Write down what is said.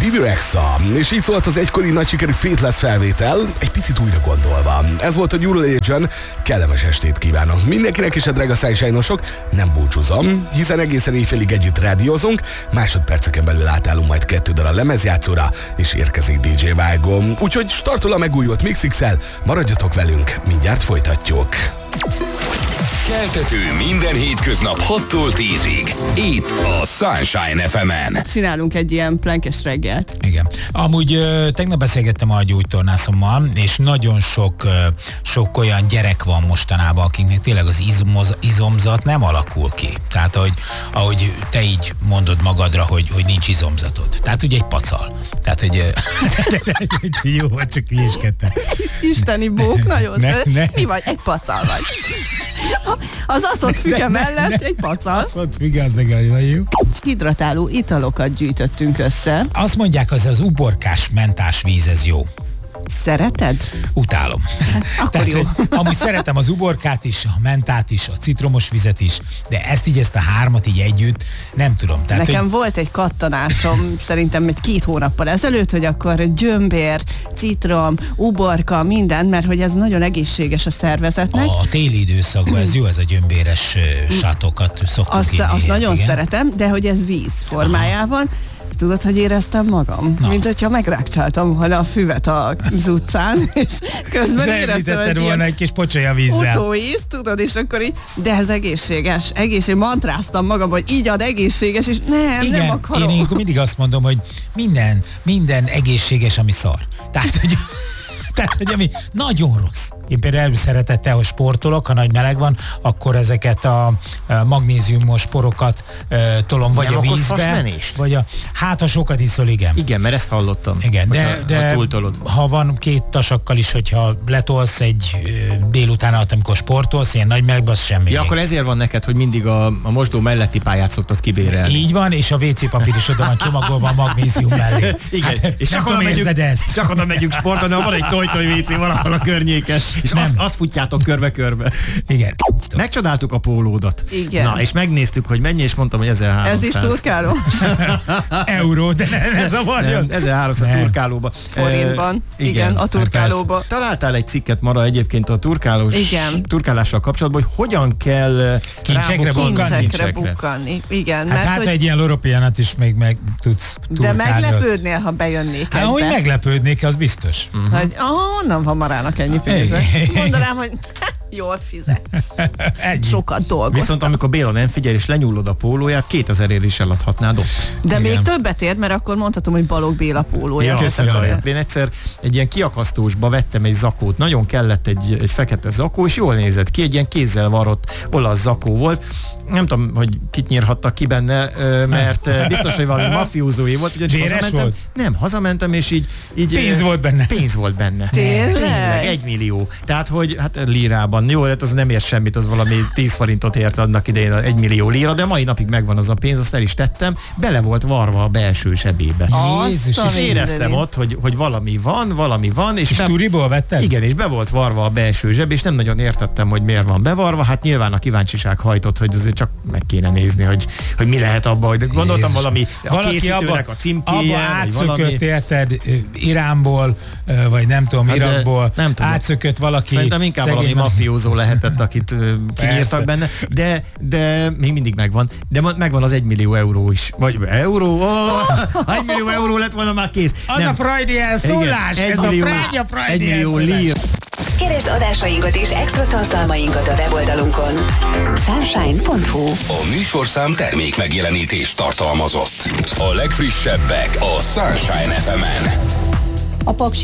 Vivi Rexa, és így szólt az egykori nagy sikerű Faithless felvétel, egy picit újra gondolva. Ez volt a New Religion, kellemes estét kívánok mindenkinek, és a drága Sunshine-osok, nem búcsúzom, hiszen egészen éjfélig együtt rádiózunk, másodperceken belül átállunk majd 2 darab lemezjátszóra, és érkezik DJ Vágó. Úgyhogy startol a megújult Mixixel, maradjatok velünk, mindjárt folytatjuk. Keltető minden hétköznap 6-tól 10-ig. Itt a Sunshine FM-en. Csinálunk egy ilyen plenkes reggelt. Igen. Amúgy tegnap beszélgettem a gyógytornászommal, és nagyon sok olyan gyerek van mostanában, akiknek tényleg az izomzat nem alakul ki. Tehát, ahogy te így mondod magadra, hogy nincs izomzatod. Tehát ugye egy pacal. Tehát, hogy jó, vagy csak hülyéskedtem. Isteni bók, nagyon szeret. Mi vagy? Egy pacal vagy. Az aszont füge mellett egy pacal. Aszont füge, az meg jó. Hidratáló italokat gyűjtöttünk össze. Azt mondják, az uborkás mentás víz, ez jó. Szereted? Utálom. Akkor tehát, jó. Amúgy szeretem az uborkát is, a mentát is, a citromos vizet is, de ezt a hármat így együtt nem tudom. Tehát, nekem volt egy kattanásom, szerintem egy 2 hónappal ezelőtt, hogy akkor gyömbér, citrom, uborka, minden, mert hogy ez nagyon egészséges a szervezetnek. A téli időszakban ez jó, ez a gyömbéres sátokat szoktuk inni. Azt nagyon igen. Szeretem, de hogy ez víz formájában. Tudod, hogy éreztem magam? Na. Mint hogyha megrákcsáltam volna a füvet az utcán, és közben éreztem egy volna egy kis pocsolya vízzel. Utóíz, tudod, és akkor így, de ez egészséges, mantráztam magam, hogy így ad egészséges, és nem akarom. Én mindig azt mondom, hogy minden egészséges, ami szar. Tehát, hogy ami nagyon rossz. Én például szeretettel, hogy sportolok, ha nagy meleg van, akkor ezeket a magnéziumos porokat tolom vagy nem a vízbe. Vagy ha sokat iszol, igen. Igen, mert ezt hallottam. Igen, de ha van 2 tasakkal is, hogyha letolsz egy délután alatt, amikor sportolsz, ilyen nagy melegben, az semmi. Ja, akkor ezért van neked, hogy mindig a mosdó melletti pályát szoktad kibérelni. Így van, és a WC papír is oda van csomagolva a magnézium mellé. Igen, és csak oda megyünk sportolni, van egy toj WC valahol a környéken, és azt futjátok körbe-körbe. Igen. Megcsodáltuk a pólódat. Igen. Na, és megnéztük, hogy mennyi, és mondtam, hogy 1300. Ez is turkáló? Euró, de ez a varjon. 1300 turkálóba. Forintban. Igen, a turkálóba. Találtál egy cikket, Mara, egyébként a turkálással kapcsolatban, hogy hogyan kell kincsekre bukkanni. Igen. Hát egy ilyen loropiánat is még meg tudsz turkálni. De meglepődnél, ha bejönnék egybe. Hát, hogy meglepődnék, az biztos. Hogy honnan van Marának ennyi pénze? Mondanám, hogy jól fizetsz. Sokat dolgoztam. Viszont amikor Béla nem figyel és lenyúlod a pólóját, 2000-ért is eladhatnád ott. De még többet ér, mert akkor mondhatom, hogy Balogh Béla pólója. Ja, én egyszer egy ilyen kiakasztósba vettem egy zakót. Nagyon kellett egy fekete zakó, és jól nézett ki. Egy ilyen kézzel varrott olasz zakó volt. Nem tudom, hogy kit nyírhattak ki benne, mert biztos, hogy valami mafiózói volt. Hazamentem, és így pénz volt benne. Tényleg? 1 millió. Tehát, hogy hát lírában. Jó, hát az nem ér semmit, az valami 10 forintot ért annak idején 1 millió líra, de mai napig megvan az a pénz, azt el is tettem. Bele volt varva a belső zsebébe. Jézus, és éreztem ott, hogy valami van. És turiból vetted? Igen, és be volt varva a belső zseb, és nem nagyon értettem, hogy miért van bevarva. Hát nyilván a kíváncsiság hajtott, hogy azért csak meg kéne nézni, hogy mi lehet abban, hogy gondoltam valami a készítőnek a címkéje, abba átszökött, érted, Iránból, vagy nem tudom, Irakból, átszökött valaki. Szerintem inkább valami mafiózó lehetett, akit kinyírtak benne, de még mindig megvan. De megvan az 1 millió euró is. Vagy euró? 1 millió euró lett volna már kész. Az nem. A freudi elszólás, ez a freudi 1 millió lír. Keresd adásainkat és extra tartalmainkat a weboldalunkon. Sunshine.hu. A műsorszám termék megjelenítés tartalmazott. A legfrissebbek a Sunshine FM-en. A Paksi